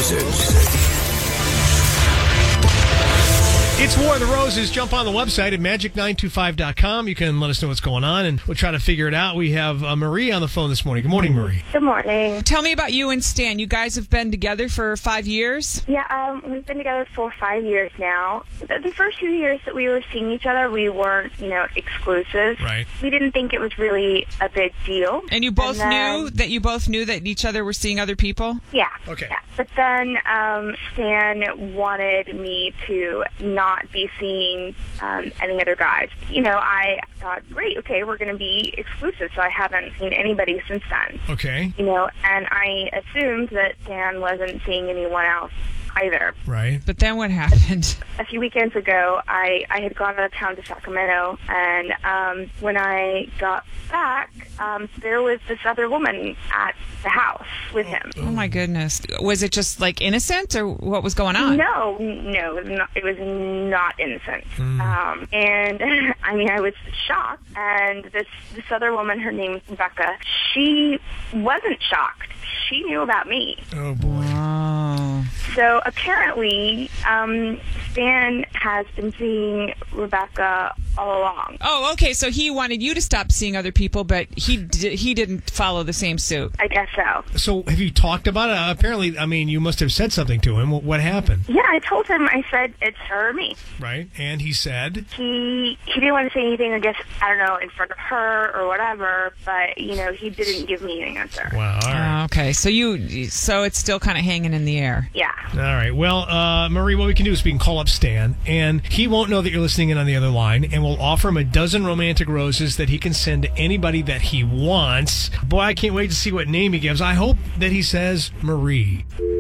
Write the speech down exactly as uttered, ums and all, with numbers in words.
Roses. It's War of the Roses. Jump on the website at magic nine two five dot com. You can let us know what's going on, and we'll try to figure it out. We have uh, Marie on the phone this morning. Good morning, Marie. Good morning. Tell me about you and Stan. You guys have been together for five years? Yeah, um, we've been together for five years now. The, the first few years that we were seeing each other, we weren't, you know, exclusive. Right. We didn't think it was really a big deal. And you both And then- knew that you both knew that each other were seeing other people? Yeah. Okay. Yeah. But then um, Stan wanted me to not be seeing um, any other guys. You know, I thought, great, okay, we're going to be exclusive, so I haven't seen anybody since then. Okay. You know, and I assumed that Stan wasn't seeing anyone else either. Right. But then what happened? A few weekends ago, I, I had gone out of town to Sacramento, and um, when I got back, um, there was this other woman at the house with him. Oh, my goodness. Was it just, like, innocent, or what was going on? No, no, it was not, it was not innocent. Mm. Um, and, I mean, I was shocked, and this, this other woman, her name was Rebecca, she wasn't shocked. She knew about me. Oh, boy. Oh. So apparently, um, Stan has been seeing Rebecca all along. Oh, okay. So he wanted you to stop seeing other people, but he di- he didn't follow the same suit. I guess so. So have you talked about it? Uh, apparently, I mean, you must have said something to him. What, what happened? Yeah, I told him, I said, it's her or me. Right. And he said? He he didn't want to say anything, I guess, I don't know, in front of her or whatever, but, you know, he didn't give me an answer. Wow. All right. Oh, okay. So you, so it's still kind of hanging in the air. Yeah. All right. Well, uh, Marie, what we can do is we can call up Stan, and he won't know that you're listening in on the other line, and we'll offer him a dozen romantic roses that he can send to anybody that he wants. Boy, I can't wait to see what name he gives. I hope that he says Marie.